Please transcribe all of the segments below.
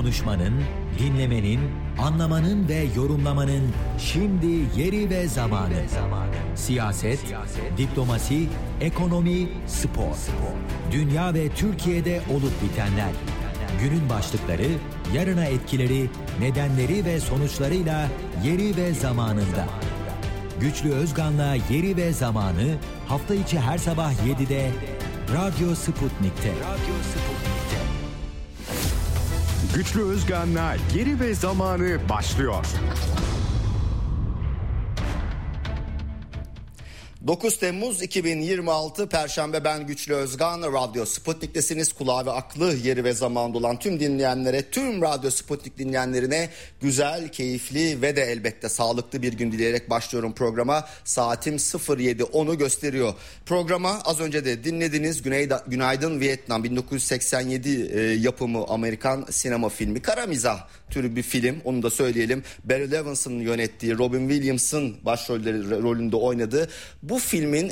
Konuşmanın, dinlemenin, anlamanın ve yorumlamanın şimdi yeri ve zamanı. Siyaset, diplomasi, ekonomi, spor. Dünya ve Türkiye'de olup bitenler. Günün başlıkları, yarına etkileri, nedenleri ve sonuçlarıyla yeri ve zamanında. Güçlü Özgan'la Yeri ve Zamanı hafta içi her sabah 7'de Radyo Sputnik'te. Güçlü Özgan'la Yeri ve Zamanı başlıyor. 9 Temmuz 2026 Perşembe, ben Güçlü Özgan. Radyo Sputnik'tesiniz. Kulağı ve aklı yeri ve zamanında olan tüm dinleyenlere, tüm Radyo Sputnik dinleyenlerine güzel, keyifli ve de elbette sağlıklı bir gün dileyerek başlıyorum programa. Saatim 07.10'u gösteriyor. Programa az önce de dinlediniz. Günaydın Vietnam 1987 yapımı Amerikan sinema filmi. Kara mizah türü bir film, onu da söyleyelim. Barry Levinson'ın yönettiği, Robin Williams'ın rolünde oynadığı bu filmin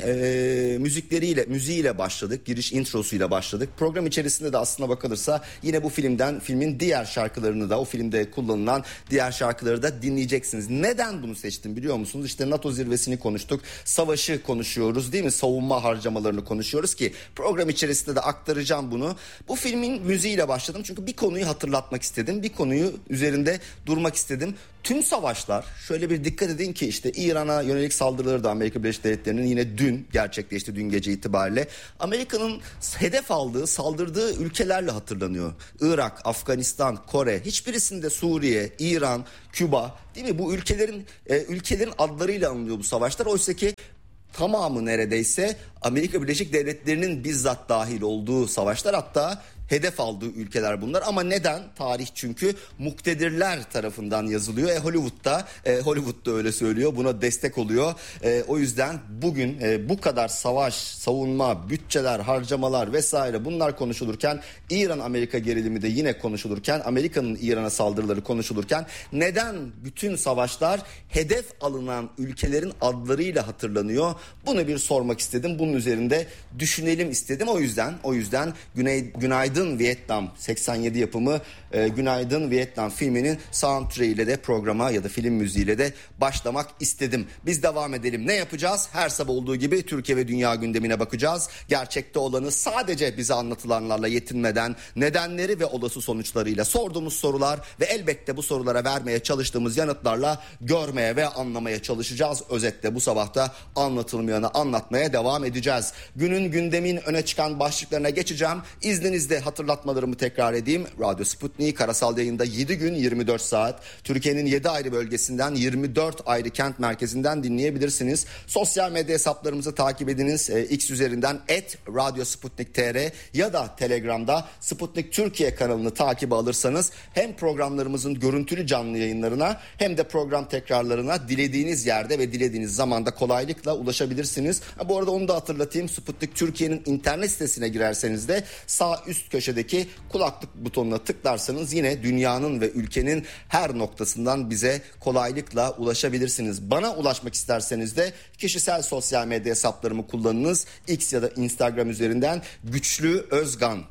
müziğiyle başladık. Giriş introsuyla başladık. Program içerisinde de aslına bakılırsa yine bu filmin diğer şarkılarını da, o filmde kullanılan diğer şarkıları da dinleyeceksiniz. Neden bunu seçtim biliyor musunuz? İşte NATO zirvesini konuştuk. Savaşı konuşuyoruz değil mi? Savunma harcamalarını konuşuyoruz ki program içerisinde de aktaracağım bunu. Bu filmin müziğiyle başladım çünkü bir konuyu hatırlatmak istedim. Bir konuyu üzerinde durmak istedim. Tüm savaşlar, şöyle bir dikkat edin ki işte İran'a yönelik saldırıları da Amerika Birleşik Devletleri'nin yine dün gerçekleşti, dün gece itibariyle. Amerika'nın hedef aldığı, saldırdığı ülkelerle hatırlanıyor. Irak, Afganistan, Kore, hiçbirisinde Suriye, İran, Küba, değil mi? Bu ülkelerin adlarıyla anılıyor bu savaşlar. Oysa ki tamamı neredeyse Amerika Birleşik Devletleri'nin bizzat dahil olduğu savaşlar, hatta hedef aldığı ülkeler bunlar. Ama neden? Tarih çünkü muktedirler tarafından yazılıyor. Hollywood'da öyle söylüyor. Buna destek oluyor. O yüzden bugün bu kadar savaş, savunma, bütçeler, harcamalar vesaire bunlar konuşulurken, İran-Amerika gerilimi de yine konuşulurken, Amerika'nın İran'a saldırıları konuşulurken neden bütün savaşlar hedef alınan ülkelerin adlarıyla hatırlanıyor? Bunu bir sormak istedim. Bunun üzerinde düşünelim istedim. O yüzden Günaydın Vietnam 87 yapımı Günaydın Vietnam filminin soundtrack ile de programa ya da film müziğiyle de başlamak istedim. Biz devam edelim. Ne yapacağız? Her sabah olduğu gibi Türkiye ve dünya gündemine bakacağız. Gerçekte olanı sadece bize anlatılanlarla yetinmeden nedenleri ve olası sonuçlarıyla, sorduğumuz sorular ve elbette bu sorulara vermeye çalıştığımız yanıtlarla görmeye ve anlamaya çalışacağız. Özetle bu sabahta anlatılmayanı anlatmaya devam edeceğiz. Günün gündemin öne çıkan başlıklarına geçeceğim. İzninizle hatırlatmalarımı tekrar edeyim. Radyo Sputnik karasal yayında 7 gün 24 saat Türkiye'nin 7 ayrı bölgesinden 24 ayrı kent merkezinden dinleyebilirsiniz. Sosyal medya hesaplarımızı takip ediniz. X üzerinden @radyosputnik.tr ya da Telegram'da Sputnik Türkiye kanalını takibe alırsanız hem programlarımızın görüntülü canlı yayınlarına hem de program tekrarlarına dilediğiniz yerde ve dilediğiniz zamanda kolaylıkla ulaşabilirsiniz. Bu arada onu da hatırlatayım. Sputnik Türkiye'nin internet sitesine girerseniz de sağ üst köşedeki kulaklık butonuna tıklarsanız yine dünyanın ve ülkenin her noktasından bize kolaylıkla ulaşabilirsiniz. Bana ulaşmak isterseniz de kişisel sosyal medya hesaplarımı kullanınız. X ya da Instagram üzerinden Güçlü Özgan,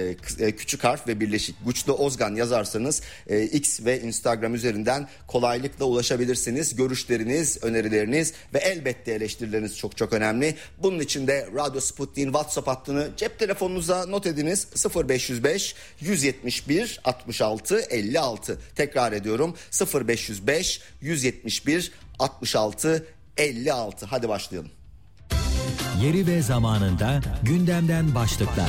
küçük harf ve birleşik Güçlü Özgan yazarsanız X ve Instagram üzerinden kolaylıkla ulaşabilirsiniz. Görüşleriniz, önerileriniz ve elbette eleştirileriniz çok çok önemli. Bunun için de Radyo Sputnik'in WhatsApp hattını cep telefonunuza not ediniz. 0505 171 66 56. Tekrar ediyorum, 0505 171 66 56. Hadi başlayalım. Yeri ve zamanında gündemden başlıklar.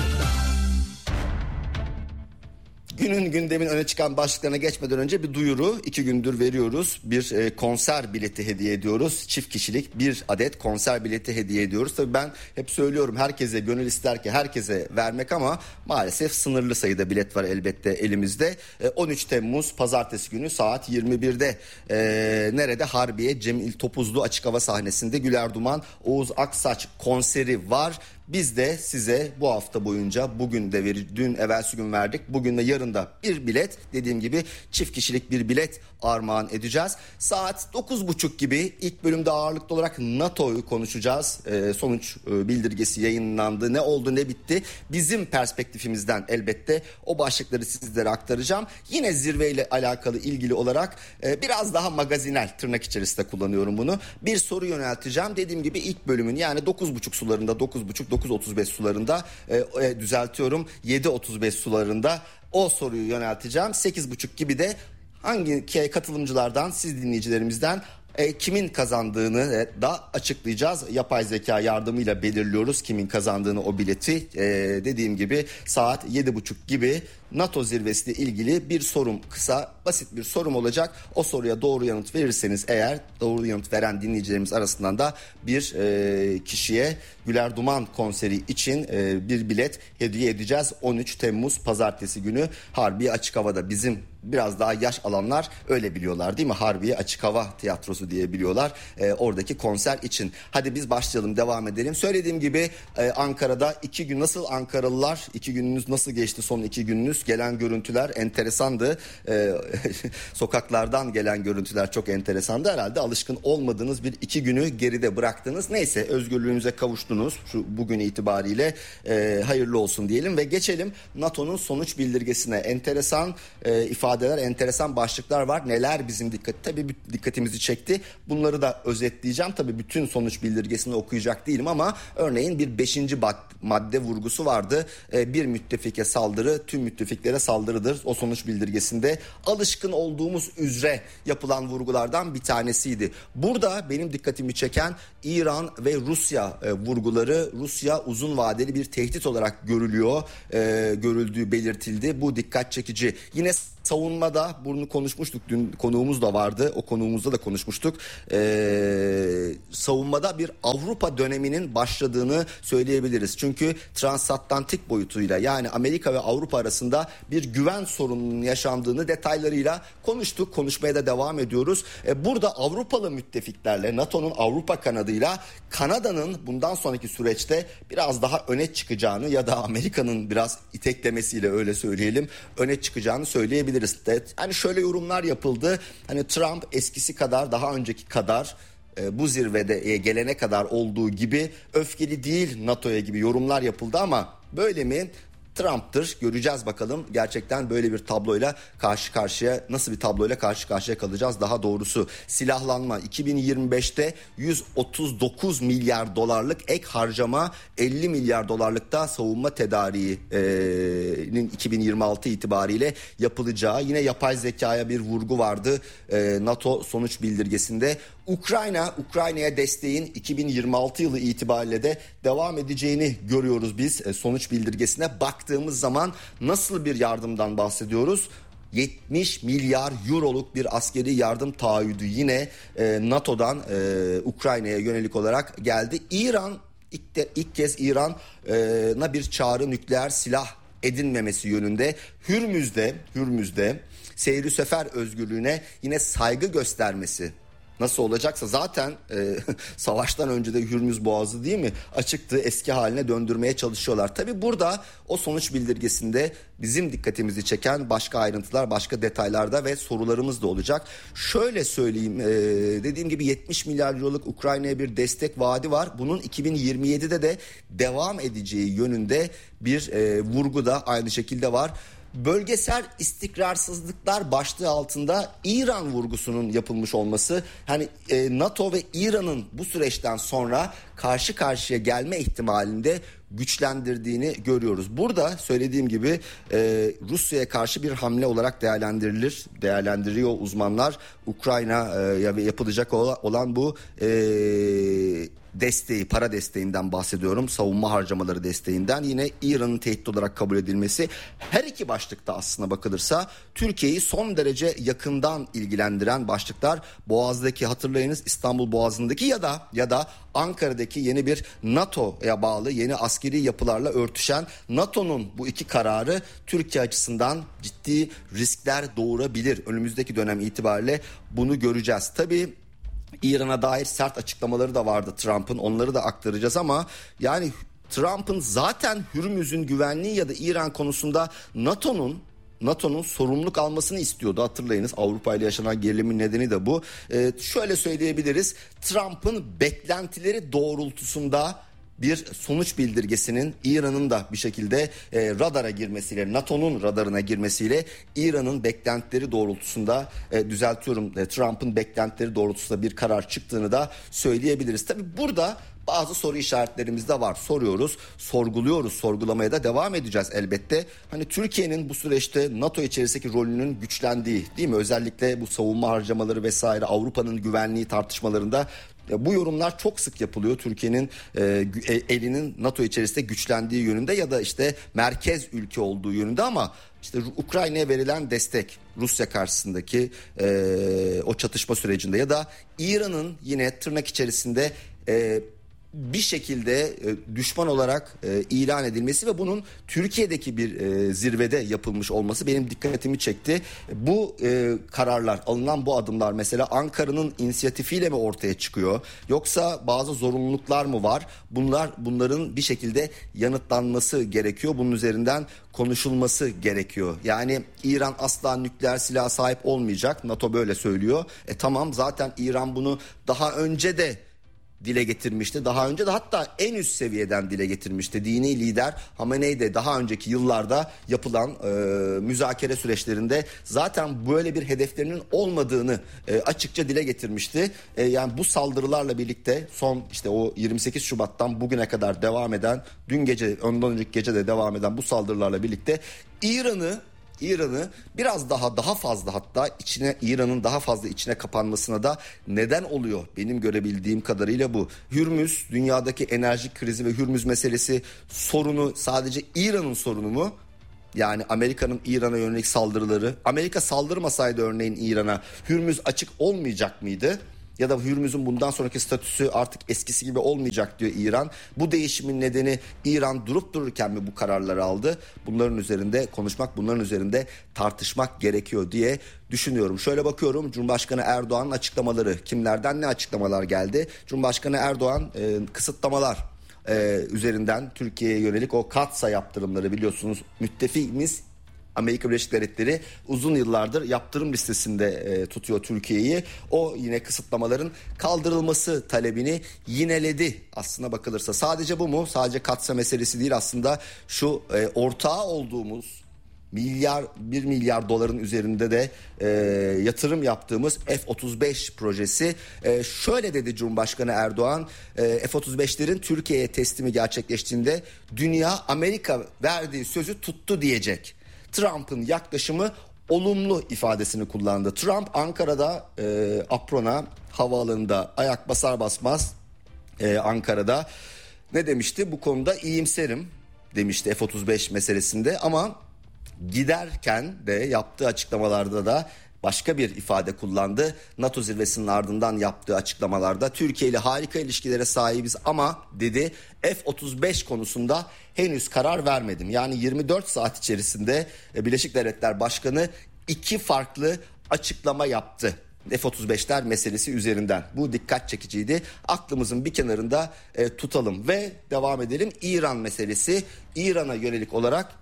Günün gündemin öne çıkan başlıklarına geçmeden önce bir duyuru. 2 gündür veriyoruz. Bir konser bileti hediye ediyoruz. Çift kişilik bir adet konser bileti hediye ediyoruz. Tabii ben hep söylüyorum, herkese gönül ister ki herkese vermek ama maalesef sınırlı sayıda bilet var elbette elimizde. 13 Temmuz Pazartesi günü saat 21'de nerede? Harbiye Cemil Topuzlu açık hava sahnesinde Güler Duman, Oğuz Aksaç konseri var. biz de size bu hafta boyunca bugün de dün evvelsi gün verdik. Bugün ve yarın da bir bilet, dediğim gibi çift kişilik bir bilet armağan edeceğiz. Saat 9.30 gibi ilk bölümde ağırlıklı olarak NATO'yu konuşacağız. Sonuç bildirgesi yayınlandı. Ne oldu ne bitti? Bizim perspektifimizden elbette o başlıkları sizlere aktaracağım. Yine zirveyle alakalı ilgili olarak biraz daha magazinel, tırnak içerisinde kullanıyorum bunu, bir soru yönelteceğim. Dediğim gibi ilk bölümün yani 9.30 sularında, 9.30-9.35 sularında düzeltiyorum 7.35 sularında o soruyu yönelteceğim. 8.30 gibi de hangi katılımcılardan, siz dinleyicilerimizden kimin kazandığını da açıklayacağız. Yapay zeka yardımıyla belirliyoruz kimin kazandığını, o bileti. Dediğim gibi saat 7.30 gibi NATO zirvesiyle ilgili bir sorum, kısa basit bir sorum olacak. O soruya doğru yanıt verirseniz eğer, doğru yanıt veren dinleyicilerimiz arasından da bir kişiye Güler Duman konseri için bir bilet hediye edeceğiz. 13 Temmuz Pazartesi günü Harbiye Açık Hava'da. Bizim biraz daha yaş alanlar öyle biliyorlar değil mi? Harbiye Açık Hava Tiyatrosu diye biliyorlar oradaki konser için. Hadi biz başlayalım, devam edelim. Söylediğim gibi Ankara'da 2 gün, nasıl Ankaralılar? 2 gününüz nasıl geçti, son 2 gününüz? Gelen görüntüler enteresandı. Sokaklardan gelen görüntüler çok enteresandı. Herhalde alışkın olmadığınız bir 2 günü geride bıraktınız. Neyse, özgürlüğünüze kavuştunuz şu bugün itibariyle. Hayırlı olsun diyelim ve geçelim NATO'nun sonuç bildirgesine. Enteresan ifadeler, enteresan başlıklar var. Neler bizim dikkatimizi çekti. Bunları da özetleyeceğim. Tabii bütün sonuç bildirgesini okuyacak değilim ama örneğin bir 5. madde vurgusu vardı. Bir müttefike saldırı tüm müttefiklere saldırıdır. O sonuç bildirgesinde alışkın olduğumuz üzere yapılan vurgulardan bir tanesiydi. Burada benim dikkatimi çeken İran ve Rusya vurguları. Rusya uzun vadeli bir tehdit olarak görüldüğü belirtildi. Bu dikkat çekici. Yine savunmada bunu konuşmuştuk. Dün konuğumuz da vardı. O konuğumuzda da konuşmuştuk. Savunmada bir Avrupa döneminin başladığını söyleyebiliriz. Çünkü transatlantik boyutuyla, yani Amerika ve Avrupa arasında bir güven sorununun yaşandığını detaylarıyla konuştuk. Konuşmaya da devam ediyoruz. Burada Avrupalı müttefiklerle, NATO'nun Avrupa kanadıyla Kanada'nın bundan sonraki süreçte biraz daha öne çıkacağını ya da Amerika'nın biraz iteklemesiyle, öyle söyleyelim, öne çıkacağını söyleyebiliriz. Hani şöyle yorumlar yapıldı. Hani Trump eskisi kadar, daha önceki kadar bu zirvede gelene kadar olduğu gibi öfkeli değil NATO'ya gibi yorumlar yapıldı ama böyle mi? Trump'tır. Göreceğiz bakalım. Gerçekten böyle bir tabloyla karşı karşıya, nasıl bir tabloyla karşı karşıya kalacağız daha doğrusu. Silahlanma 2025'te 139 milyar dolarlık ek harcama, 50 milyar dolarlık da savunma tedariğinin 2026 itibariyle yapılacağı. Yine yapay zekaya bir vurgu vardı NATO sonuç bildirgesinde. Ukrayna'ya desteğin 2026 yılı itibariyle de devam edeceğini görüyoruz biz. Sonuç bildirgesine baktığımız zaman nasıl bir yardımdan bahsediyoruz? 70 milyar euroluk bir askeri yardım taahhüdü yine NATO'dan Ukrayna'ya yönelik olarak geldi. İran ilk kez İran'a bir çağrı, nükleer silah edinmemesi yönünde. Hürmüz'de seyri sefer özgürlüğüne yine saygı göstermesi. Nasıl olacaksa zaten savaştan önce de Hürmüz Boğazı değil mi açıktı, eski haline döndürmeye çalışıyorlar. Tabii burada o sonuç bildirgesinde bizim dikkatimizi çeken başka ayrıntılar, başka detaylarda ve sorularımız da olacak. Şöyle söyleyeyim, dediğim gibi 70 milyar euroluk Ukrayna'ya bir destek vaadi var. Bunun 2027'de de devam edeceği yönünde bir vurgu da aynı şekilde var. Bölgesel istikrarsızlıklar başlığı altında İran vurgusunun yapılmış olması, hani NATO ve İran'ın bu süreçten sonra karşı karşıya gelme ihtimalinde güçlendirdiğini görüyoruz. Burada söylediğim gibi Rusya'ya karşı bir hamle olarak değerlendiriyor uzmanlar. Ukrayna'ya yapılacak olan bu desteği, para desteğinden bahsediyorum. Savunma harcamaları desteğinden. Yine İran'ın tehdit olarak kabul edilmesi. Her iki başlıkta aslına bakılırsa Türkiye'yi son derece yakından ilgilendiren başlıklar. Boğaz'daki, hatırlayınız, İstanbul Boğazı'ndaki ya da Ankara'daki yeni bir NATO'ya bağlı yeni askeri yapılarla örtüşen NATO'nun bu iki kararı Türkiye açısından ciddi riskler doğurabilir. Önümüzdeki dönem itibariyle bunu göreceğiz. Tabii İran'a dair sert açıklamaları da vardı Trump'ın, onları da aktaracağız ama yani Trump'ın zaten Hürmüz'ün güvenliği ya da İran konusunda NATO'nun sorumluluk almasını istiyordu. Hatırlayınız, Avrupa ile yaşanan gerilimin nedeni de bu. Şöyle söyleyebiliriz, Trump'ın beklentileri doğrultusunda bir sonuç bildirgesinin İran'ın da bir şekilde radara girmesiyle, NATO'nun radarına girmesiyle İran'ın beklentileri doğrultusunda Trump'ın beklentileri doğrultusunda bir karar çıktığını da söyleyebiliriz. Tabii burada bazı soru işaretlerimiz de var. Soruyoruz, sorguluyoruz, sorgulamaya da devam edeceğiz elbette. Hani Türkiye'nin bu süreçte NATO içerisindeki rolünün güçlendiği, değil mi? Özellikle bu savunma harcamaları vesaire, Avrupa'nın güvenliği tartışmalarında bu yorumlar çok sık yapılıyor. Türkiye'nin elinin NATO içerisinde güçlendiği yönünde ya da işte merkez ülke olduğu yönünde, ama işte Ukrayna'ya verilen destek, Rusya karşısındaki o çatışma sürecinde ya da İran'ın yine tırnak içerisinde bir şekilde düşman olarak ilan edilmesi ve bunun Türkiye'deki bir zirvede yapılmış olması benim dikkatimi çekti. Bu kararlar, alınan bu adımlar mesela Ankara'nın inisiyatifiyle mi ortaya çıkıyor, yoksa bazı zorunluluklar mı var? Bunların bir şekilde yanıtlanması gerekiyor. Bunun üzerinden konuşulması gerekiyor. Yani İran asla nükleer silaha sahip olmayacak. NATO böyle söylüyor. Tamam, zaten İran bunu daha önce de dile getirmişti. Daha önce de hatta en üst seviyeden dile getirmişti. Dini lider Hamenei de daha önceki yıllarda yapılan müzakere süreçlerinde zaten böyle bir hedeflerinin olmadığını açıkça dile getirmişti. Yani bu saldırılarla birlikte son işte o 28 Şubat'tan bugüne kadar devam eden, dün gece, ondan önceki gece de devam eden bu saldırılarla birlikte İran'ı biraz daha fazla, hatta İran'ın daha fazla içine kapanmasına da neden oluyor. Benim görebildiğim kadarıyla bu. Hürmüz, dünyadaki enerji krizi ve Hürmüz meselesi sorunu sadece İran'ın sorunu mu? Yani Amerika'nın İran'a yönelik saldırıları, Amerika saldırmasaydı örneğin İran'a, Hürmüz açık olmayacak mıydı? Ya da Hürmüz'ün bundan sonraki statüsü artık eskisi gibi olmayacak diyor İran. Bu değişimin nedeni İran durup dururken mi bu kararları aldı? Bunların üzerinde konuşmak, bunların üzerinde tartışmak gerekiyor diye düşünüyorum. Şöyle bakıyorum, Cumhurbaşkanı Erdoğan'ın açıklamaları, kimlerden ne açıklamalar geldi? Cumhurbaşkanı Erdoğan kısıtlamalar üzerinden Türkiye'ye yönelik o katsa yaptırımları, biliyorsunuz müttefikimiz Amerika Birleşik Devletleri uzun yıllardır yaptırım listesinde tutuyor Türkiye'yi. O yine kısıtlamaların kaldırılması talebini yineledi aslına bakılırsa. Sadece bu mu? Sadece katsa meselesi değil aslında, şu ortağı olduğumuz 1 milyar doların üzerinde de yatırım yaptığımız F-35 projesi. Şöyle dedi Cumhurbaşkanı Erdoğan, F-35'lerin Türkiye'ye teslimi gerçekleştiğinde dünya Amerika verdiği sözü tuttu diyecek. Trump'ın yaklaşımı olumlu ifadesini kullandı. Trump Ankara'da Aprona havaalanında ayak basar basmaz Ankara'da ne demişti? Bu konuda iyimserim demişti F-35 meselesinde, ama giderken de yaptığı açıklamalarda da başka bir ifade kullandı. NATO zirvesinin ardından yaptığı açıklamalarda Türkiye ile harika ilişkilere sahibiz ama dedi, F-35 konusunda henüz karar vermedim. Yani 24 saat içerisinde Birleşik Devletler Başkanı 2 farklı açıklama yaptı F-35'ler meselesi üzerinden. Bu dikkat çekiciydi. Aklımızın bir kenarında tutalım ve devam edelim. İran meselesi. İran'a yönelik olarak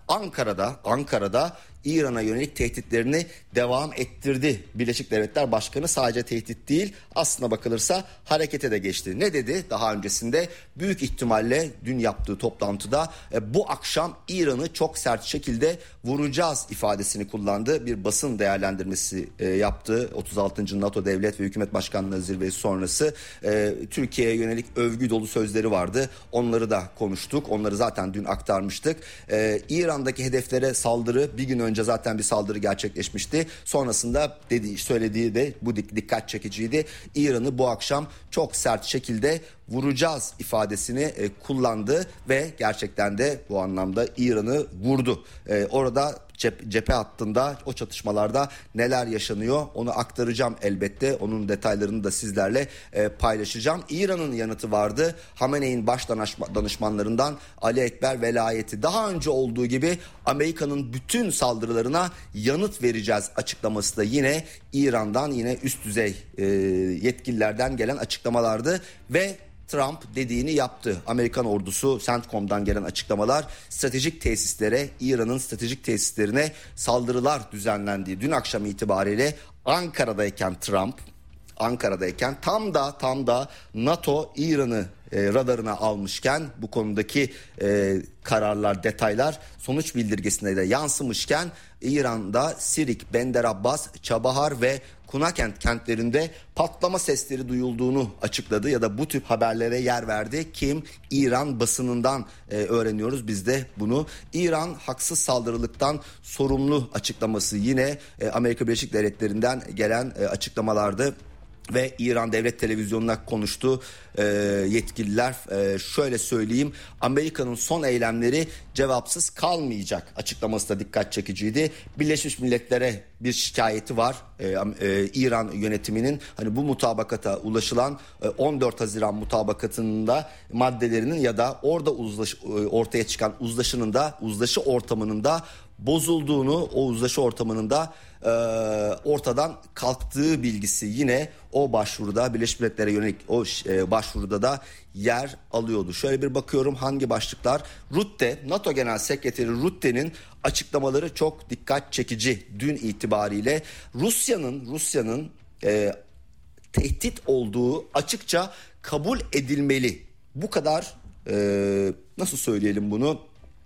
Ankara'da İran'a yönelik tehditlerini devam ettirdi. Birleşik Devletler Başkanı sadece tehdit değil, aslına bakılırsa harekete de geçti. Ne dedi? Daha öncesinde büyük ihtimalle dün yaptığı toplantıda bu akşam İran'ı çok sert şekilde vuracağız ifadesini kullandı. Bir basın değerlendirmesi yaptı. 36. NATO Devlet ve Hükümet Başkanlığı Zirvesi sonrası Türkiye'ye yönelik övgü dolu sözleri vardı. Onları da konuştuk. Onları zaten dün aktarmıştık. İran'daki hedeflere saldırı, bir gün önce zaten bir saldırı gerçekleşmişti. Sonrasında söylediği de bu dikkat çekiciydi. İran'ı bu akşam çok sert şekilde vuracağız ifadesini kullandı ve gerçekten de bu anlamda İran'ı vurdu. Orada cephe hattında, o çatışmalarda neler yaşanıyor onu aktaracağım elbette. Onun detaylarını da sizlerle paylaşacağım. İran'ın yanıtı vardı. Hamenei'nin baş danışmanlarından Ali Ekber Velayeti, daha önce olduğu gibi Amerika'nın bütün saldırılarına yanıt vereceğiz açıklaması da yine İran'dan, yine üst düzey yetkililerden gelen açıklamalardı ve Trump dediğini yaptı. Amerikan ordusu, CENTCOM'dan gelen açıklamalar, stratejik tesislere, İran'ın stratejik tesislerine saldırılar düzenlendiği dün akşam itibariyle Ankara'dayken tam da NATO İran'ı radarına almışken, bu konudaki kararlar, detaylar sonuç bildirgesine de yansımışken, İran'da Sirik, Bender Abbas, Çabahar ve Kunakent kentlerinde patlama sesleri duyulduğunu açıkladı ya da bu tip haberlere yer verdi. Kim? İran basınından öğreniyoruz biz de bunu. İran haksız saldırılıktan sorumlu açıklaması yine Amerika Birleşik Devletleri'nden gelen açıklamalardı. Ve İran Devlet Televizyonu'na konuştu yetkililer. Şöyle söyleyeyim, Amerika'nın son eylemleri cevapsız kalmayacak açıklaması da dikkat çekiciydi. Birleşmiş Milletler'e bir şikayeti var İran yönetiminin. Hani bu mutabakata ulaşılan 14 Haziran mutabakatının da maddelerinin ya da orada ortaya çıkan uzlaşı ortamının da bozulduğunu, o uzlaşı ortamının da ortadan kalktığı bilgisi yine o başvuruda, Birleşmiş Milletler'e yönelik o başvuruda da yer alıyordu. Şöyle bir bakıyorum hangi başlıklar. NATO Genel Sekreteri Rutte'nin açıklamaları çok dikkat çekici dün itibariyle. Rusya'nın tehdit olduğu açıkça kabul edilmeli. Bu kadar nasıl söyleyelim bunu?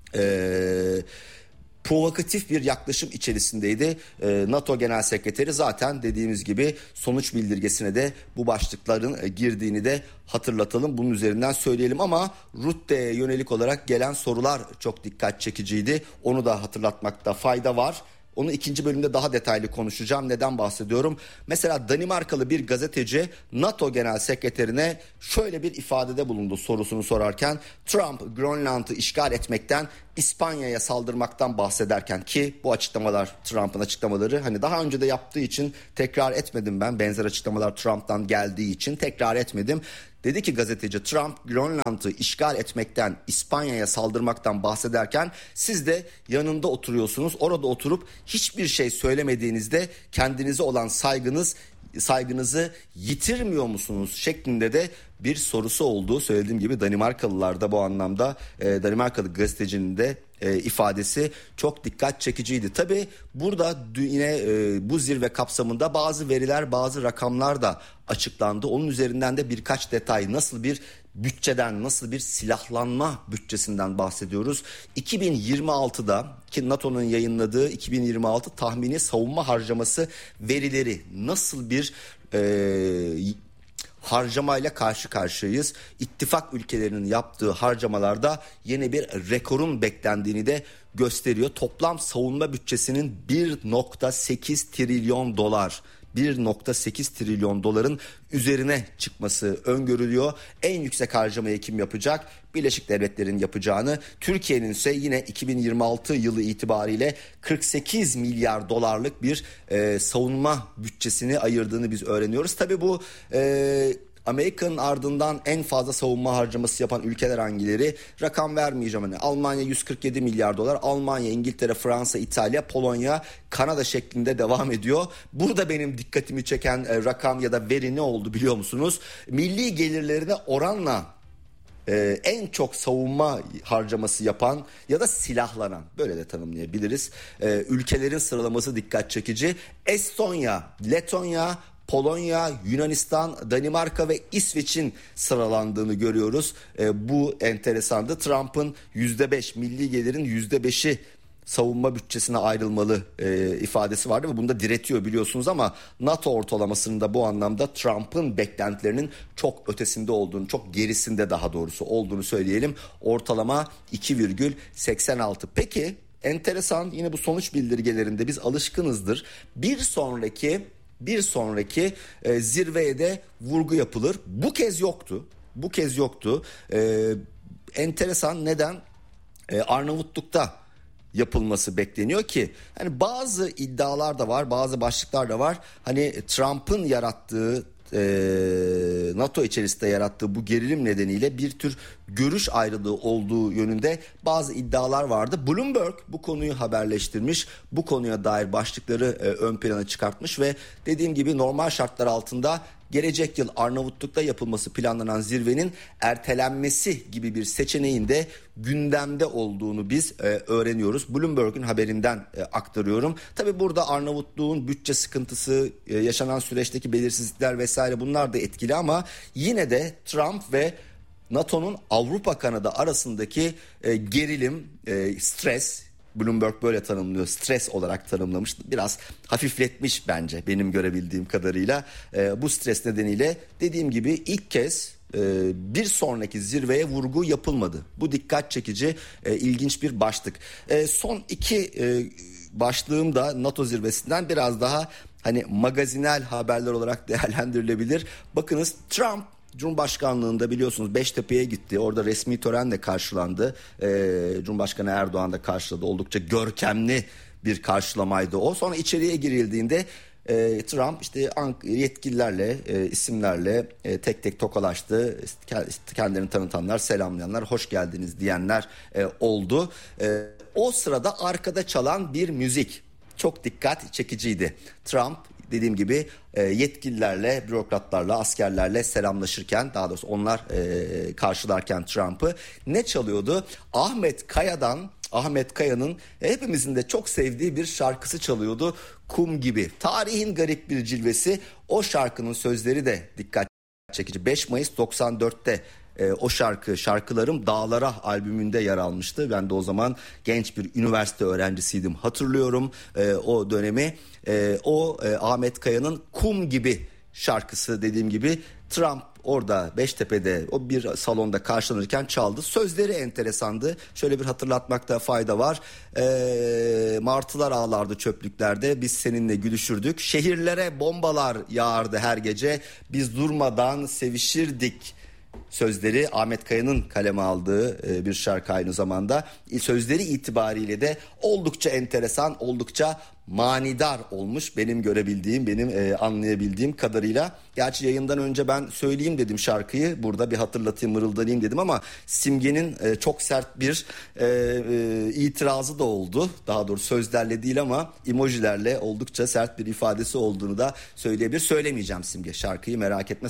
Provokatif bir yaklaşım içerisindeydi. NATO Genel Sekreteri zaten dediğimiz gibi sonuç bildirgesine de bu başlıkların girdiğini de hatırlatalım. Bunun üzerinden söyleyelim ama Rutte'ye yönelik olarak gelen sorular çok dikkat çekiciydi. Onu da hatırlatmakta fayda var. Onu ikinci bölümde daha detaylı konuşacağım. Neden bahsediyorum? Mesela Danimarkalı bir gazeteci NATO Genel Sekreterine şöyle bir ifadede bulundu sorusunu sorarken. Trump Grönland'ı işgal etmekten, İspanya'ya saldırmaktan bahsederken, ki bu açıklamalar Trump'ın açıklamaları, hani daha önce de yaptığı için tekrar etmedim ben. Benzer açıklamalar Trump'tan geldiği için tekrar etmedim. Dedi ki gazeteci, Trump Grönland'ı işgal etmekten, İspanya'ya saldırmaktan bahsederken siz de yanında oturuyorsunuz. Orada oturup hiçbir şey söylemediğinizde kendinize olan saygınızı yitirmiyor musunuz şeklinde de bir sorusu olduğu. Söylediğim gibi Danimarkalılar da bu anlamda, Danimarkalı gazetecinin de ifadesi çok dikkat çekiciydi. Tabii burada yine bu zirve kapsamında bazı veriler, bazı rakamlar da açıklandı. Onun üzerinden de birkaç detay, nasıl bir bütçeden, nasıl bir silahlanma bütçesinden bahsediyoruz. 2026'da ki NATO'nun yayınladığı 2026 tahmini savunma harcaması verileri, nasıl bir harcamayla karşı karşıyayız. İttifak ülkelerinin yaptığı harcamalarda yeni bir rekorun beklendiğini de gösteriyor. Toplam savunma bütçesinin 1.8 trilyon dolar. 1.8 trilyon doların üzerine çıkması öngörülüyor. En yüksek harcamayı kim yapacak? Birleşik Devletler'in yapacağını, Türkiye'nin ise yine 2026 yılı itibariyle 48 milyar dolarlık bir savunma bütçesini ayırdığını biz öğreniyoruz. Tabii bu Amerika'nın ardından en fazla savunma harcaması yapan ülkeler hangileri? Rakam vermeyeceğim. Hani Almanya 147 milyar dolar, Almanya, İngiltere, Fransa, İtalya, Polonya, Kanada şeklinde devam ediyor. Burada benim dikkatimi çeken rakam ya da veri ne oldu biliyor musunuz? Milli gelirlerine oranla en çok savunma harcaması yapan ya da silahlanan, böyle de tanımlayabiliriz, ülkelerin sıralaması dikkat çekici. Estonya, Letonya, Polonya, Yunanistan, Danimarka ve İsveç'in sıralandığını görüyoruz. Bu enteresandı. Trump'ın %5, milli gelirin %5'i savunma bütçesine ayrılmalı ifadesi vardı ve bunda diretiyor biliyorsunuz, ama NATO ortalamasının da bu anlamda Trump'ın beklentilerinin çok ötesinde olduğunu, çok gerisinde daha doğrusu olduğunu söyleyelim. Ortalama 2,86. Peki enteresan, yine bu sonuç bildirgelerinde biz alışkınızdır. Bir sonraki zirveye de vurgu yapılır. Bu kez yoktu. Enteresan, neden? Arnavutluk'ta yapılması bekleniyor ki hani bazı iddialar da var, bazı başlıklar da var. Hani Trump'ın yarattığı, NATO içerisinde yarattığı bu gerilim nedeniyle bir tür görüş ayrılığı olduğu yönünde bazı iddialar vardı. Bloomberg bu konuyu haberleştirmiş, bu konuya dair başlıkları ön plana çıkartmış ve dediğim gibi normal şartlar altında gelecek yıl Arnavutluk'ta yapılması planlanan zirvenin ertelenmesi gibi bir seçeneğin de gündemde olduğunu biz öğreniyoruz. Bloomberg'un haberinden aktarıyorum. Tabii burada Arnavutluğun bütçe sıkıntısı, yaşanan süreçteki belirsizlikler vesaire bunlar da etkili ama yine de Trump ve NATO'nun Avrupa kanadı arasındaki gerilim, stres, Bloomberg böyle tanımlıyor, stres olarak tanımlamış, biraz hafifletmiş bence benim görebildiğim kadarıyla. Bu stres nedeniyle dediğim gibi ilk kez bir sonraki zirveye vurgu yapılmadı. Bu dikkat çekici, ilginç bir başlık. Son iki başlığım da NATO zirvesinden biraz daha hani magazinel haberler olarak değerlendirilebilir. Bakınız, Trump Cumhurbaşkanlığında biliyorsunuz Beştepe'ye gitti. Orada resmi törenle karşılandı. Cumhurbaşkanı Erdoğan da karşıladı. Oldukça görkemli bir karşılamaydı o. Sonra içeriye girildiğinde Trump işte yetkililerle, isimlerle tek tek tokalaştı. Kendilerini tanıtanlar, selamlayanlar, hoş geldiniz diyenler oldu. O sırada arkada çalan bir müzik çok dikkat çekiciydi. Trump, dediğim gibi yetkililerle, bürokratlarla, askerlerle selamlaşırken, daha doğrusu onlar karşılarken Trump'ı ne çalıyordu? Ahmet Kaya'nın hepimizin de çok sevdiği bir şarkısı çalıyordu. Kum Gibi. Tarihin garip bir cilvesi. O şarkının sözleri de dikkat çekici. 5 Mayıs 94'te o Şarkılarım Dağlara albümünde yer almıştı. Ben de o zaman genç bir üniversite öğrencisiydim. Hatırlıyorum o dönemi. Ahmet Kaya'nın Kum Gibi şarkısı, dediğim gibi Trump orada Beştepe'de o bir salonda karşılanırken çaldı. Sözleri enteresandı. Şöyle bir hatırlatmakta fayda var. Martılar ağlardı çöplüklerde, biz seninle gülüşürdük. Şehirlere bombalar yağardı her gece, biz durmadan sevişirdik. Sözleri Ahmet Kaya'nın kaleme aldığı bir şarkı aynı zamanda. Sözleri itibariyle de oldukça enteresan, oldukça manidar olmuş benim görebildiğim, benim anlayabildiğim kadarıyla. Gerçi yayından önce ben söyleyeyim dedim şarkıyı, burada bir hatırlatayım, mırıldanayım dedim ama Simge'nin çok sert bir itirazı da oldu. Daha doğrusu sözlerle değil ama emojilerle oldukça sert bir ifadesi olduğunu da söyleyebilir. Söylemeyeceğim Simge şarkıyı, merak etme,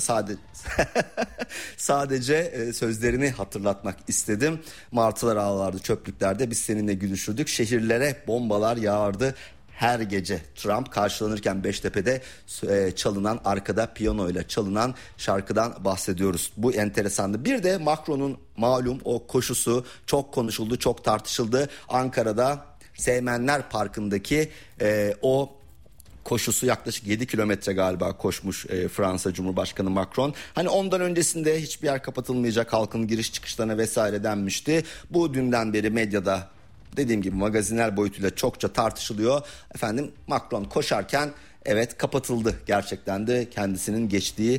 sadece sözlerini hatırlatmak istedim. Martılar ağlardı çöplüklerde, biz seninle gülüşürdük. Şehirlere bombalar yağardı her gece. Trump karşılanırken Beştepe'de çalınan, arkada piyanoyla çalınan şarkıdan bahsediyoruz. Bu enteresandı. Bir de Macron'un malum o koşusu çok konuşuldu, çok tartışıldı. Ankara'da Seymenler Parkı'ndaki o koşusu, yaklaşık 7 kilometre galiba koşmuş Fransa Cumhurbaşkanı Macron. Hani ondan öncesinde hiçbir yer kapatılmayacak, halkın giriş çıkışlarına vesaire denmişti. Bu dünden beri medyada, dediğim gibi magazinel boyutuyla çokça tartışılıyor. Efendim, Macron koşarken evet kapatıldı gerçekten de, kendisinin geçtiği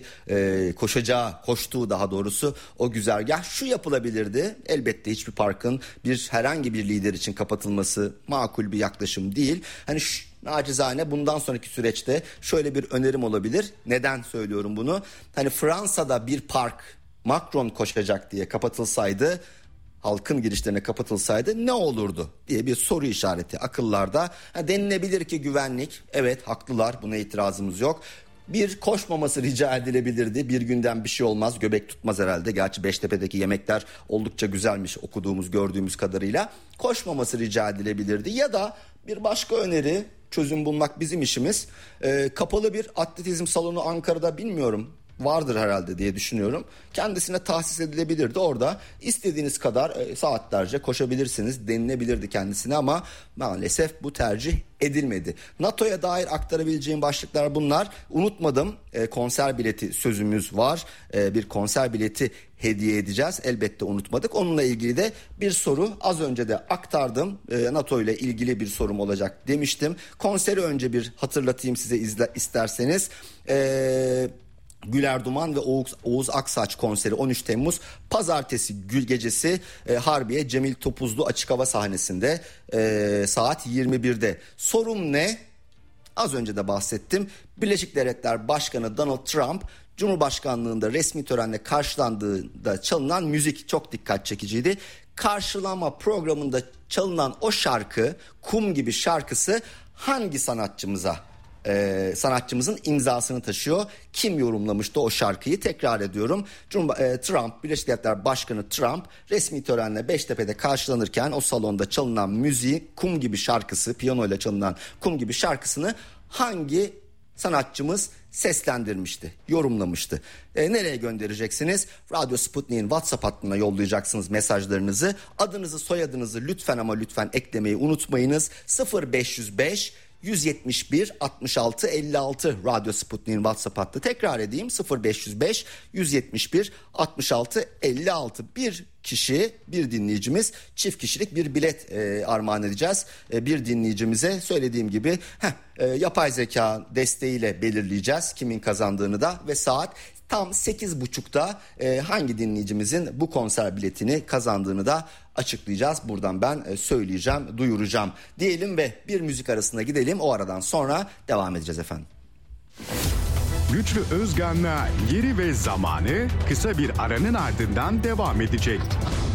koştuğu daha doğrusu o güzergah. Şu yapılabilirdi, elbette hiçbir parkın herhangi bir lider için kapatılması makul bir yaklaşım değil. Hani nacizane bundan sonraki süreçte şöyle bir önerim olabilir. Neden söylüyorum bunu? Hani Fransa'da bir park Macron koşacak diye kapatılsaydı, halkın girişlerine kapatılsaydı ne olurdu diye bir soru işareti akıllarda. Denilebilir ki güvenlik, evet haklılar, buna itirazımız yok. Bir koşmaması rica edilebilirdi. Bir günden bir şey olmaz, göbek tutmaz herhalde. Gerçi Beştepe'deki yemekler oldukça güzelmiş okuduğumuz, gördüğümüz kadarıyla. Koşmaması rica edilebilirdi ya da bir başka öneri, çözüm bulmak bizim işimiz. Kapalı bir atletizm salonu Ankara'da, bilmiyorum, vardır herhalde diye düşünüyorum. Kendisine tahsis edilebilirdi. Orada istediğiniz kadar saatlerce koşabilirsiniz denilebilirdi kendisine ama maalesef bu tercih edilmedi. NATO'ya dair aktarabileceğim başlıklar bunlar. Unutmadım, konser bileti sözümüz var. Bir konser bileti hediye edeceğiz. Elbette unutmadık. Onunla ilgili de bir soru az önce de aktardım. NATO ile ilgili bir sorum olacak demiştim. Konseri önce bir hatırlatayım size isterseniz. Güler Duman ve Oğuz Aksaç konseri 13 Temmuz Pazartesi gecesi Harbiye Cemil Topuzlu açık hava sahnesinde saat 21'de. Sorum ne? Az önce de bahsettim. Birleşik Devletler Başkanı Donald Trump Cumhurbaşkanlığında resmi törenle karşılandığında çalınan müzik çok dikkat çekiciydi. Karşılama programında çalınan o şarkı, Kum Gibi şarkısı hangi sanatçımıza sanatçımızın imzasını taşıyor. Kim yorumlamıştı o şarkıyı? Tekrar ediyorum. Trump, Birleşik Devletler Başkanı Trump resmi törenle Beştepe'de karşılanırken o salonda çalınan müziği, Kum Gibi şarkısı, piyanoyla çalınan Kum Gibi şarkısını hangi sanatçımız seslendirmişti, yorumlamıştı? Nereye göndereceksiniz? Radyo Sputnik'in WhatsApp hattına yollayacaksınız mesajlarınızı. Adınızı, soyadınızı lütfen ama lütfen eklemeyi unutmayınız. 0505 171 66 56 Radyo Sputnik'in WhatsApp hattı. Tekrar edeyim, 0505 171 66 56. Bir kişi, bir dinleyicimiz çift kişilik bir bilet armağan edeceğiz. Bir dinleyicimize söylediğim gibi yapay zeka desteğiyle belirleyeceğiz kimin kazandığını da ve saat tam 8.30'da hangi dinleyicimizin bu konser biletini kazandığını da açıklayacağız. Buradan ben söyleyeceğim, duyuracağım diyelim ve bir müzik arasına gidelim. O aradan sonra devam edeceğiz efendim. Güçlü Özgan'la Yeri ve Zamanı kısa bir aranın ardından devam edecek.